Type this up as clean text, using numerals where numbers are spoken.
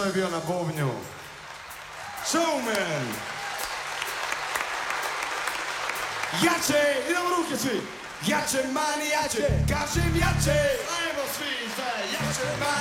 što je bio na bubnju. Showman! Jače, idemo ruke svi! Jače, mani, jače, kažem jače! Ajmo svi, jače, mani!